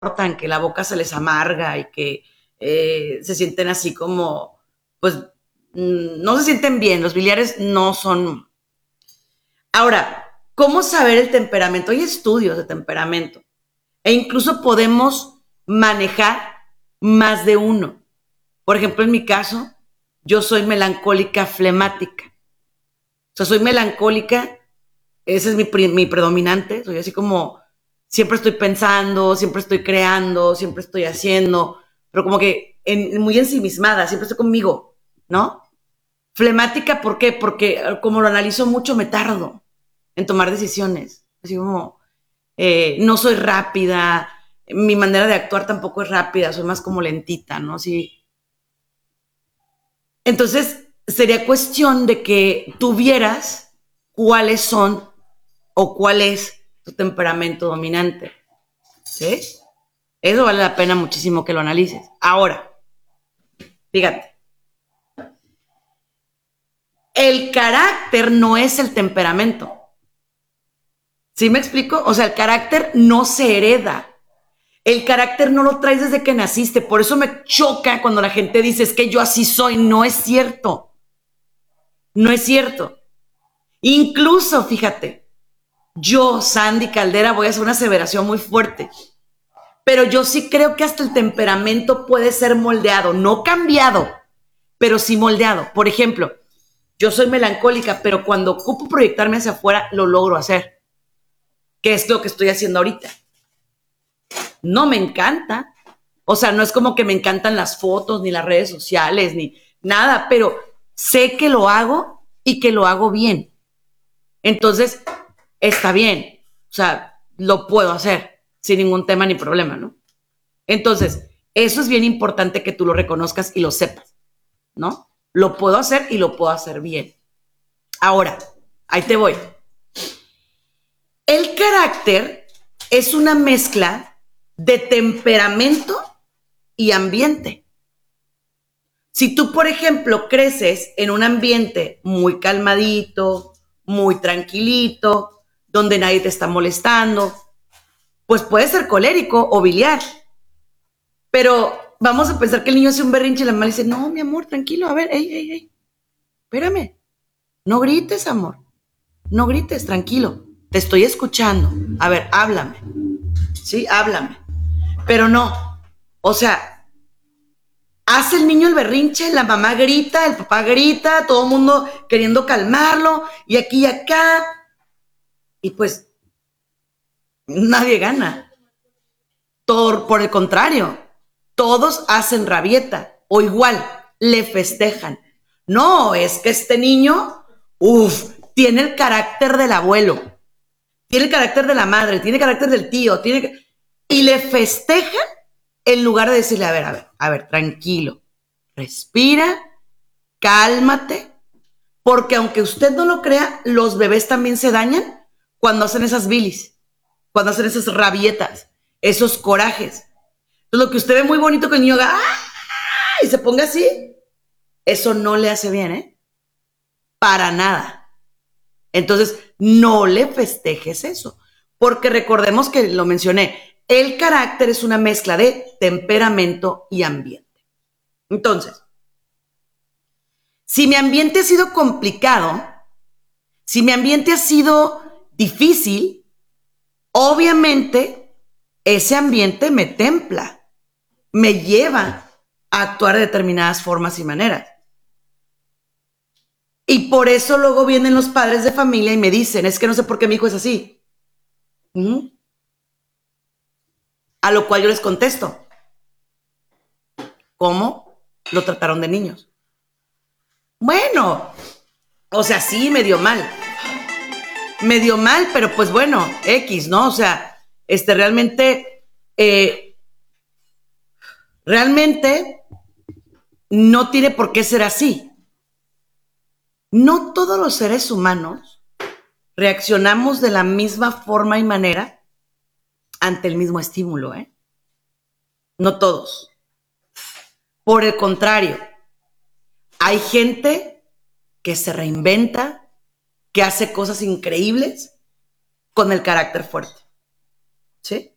cortan, que la boca se les amarga y que se sienten así como, pues, no se sienten bien. Los biliares no son. Ahora, ¿cómo saber el temperamento? Hay estudios de temperamento e incluso podemos manejar más de uno. Por ejemplo, en mi caso, yo soy melancólica flemática. O sea, soy melancólica, ese es mi predominante. Soy así como, siempre estoy pensando, siempre estoy creando, siempre estoy haciendo, pero como que muy ensimismada, siempre estoy conmigo, ¿no? Flemática, ¿por qué? Porque como lo analizo mucho, me tardo en tomar decisiones. Así como, no soy rápida, mi manera de actuar tampoco es rápida, soy más como lentita, ¿no? Sí. Entonces, sería cuestión de que tuvieras cuáles son o cuál es tu temperamento dominante. ¿Sí? Eso vale la pena muchísimo que lo analices. Ahora, fíjate, el carácter no es el temperamento. ¿Sí me explico? O sea, el carácter no se hereda. El carácter no lo traes desde que naciste. Por eso me choca cuando la gente dice, es que yo así soy. No es cierto. No es cierto. Incluso, fíjate, yo, Sandy Caldera, voy a hacer una aseveración muy fuerte. Pero yo sí creo que hasta el temperamento puede ser moldeado, no cambiado, pero sí moldeado. Por ejemplo, yo soy melancólica, pero cuando ocupo proyectarme hacia afuera, lo logro hacer. ¿Qué es lo que estoy haciendo ahorita? No me encanta. O sea, no es como que me encantan las fotos, ni las redes sociales, ni nada, pero sé que lo hago y que lo hago bien. Entonces, está bien. O sea, lo puedo hacer sin ningún tema ni problema, ¿no? Entonces, eso es bien importante que tú lo reconozcas y lo sepas, ¿no? Lo puedo hacer y lo puedo hacer bien. Ahora, ahí te voy. El carácter es una mezcla de temperamento y ambiente. Si tú, por ejemplo, creces en un ambiente muy calmadito, muy tranquilito, donde nadie te está molestando, pues puedes ser colérico o biliar. Pero vamos a pensar que el niño hace un berrinche y la mamá le dice, no, mi amor, tranquilo, a ver, ey, espérame, no grites, amor, no grites, tranquilo, te estoy escuchando, a ver, háblame, sí, háblame. Pero no, o sea, hace el niño el berrinche, la mamá grita, el papá grita, todo el mundo queriendo calmarlo, y aquí y acá, y pues nadie gana. Todo, por el contrario, todos hacen rabieta, o igual, le festejan. No, es que este niño, tiene el carácter del abuelo, tiene el carácter de la madre, tiene el carácter del tío, y le festejan en lugar de decirle, a ver, tranquilo, respira, cálmate, porque aunque usted no lo crea, los bebés también se dañan cuando hacen esas bilis, cuando hacen esas rabietas, esos corajes. Entonces, lo que usted ve muy bonito que el niño haga, y se ponga así, eso no le hace bien, ¿eh? Para nada. Entonces, no le festejes eso, porque recordemos que lo mencioné, el carácter es una mezcla de temperamento y ambiente. Entonces, si mi ambiente ha sido complicado, si mi ambiente ha sido difícil, obviamente ese ambiente me templa, me lleva a actuar de determinadas formas y maneras. Y por eso luego vienen los padres de familia y me dicen, es que no sé por qué mi hijo es así. A lo cual yo les contesto, ¿cómo lo trataron de niños? Bueno, o sea, sí, me dio mal, pero pues bueno, X, ¿no? O sea, realmente no tiene por qué ser así. No todos los seres humanos reaccionamos de la misma forma y manera ante el mismo estímulo, ¿eh? No todos. Por el contrario, hay gente que se reinventa, que hace cosas increíbles con el carácter fuerte, ¿sí?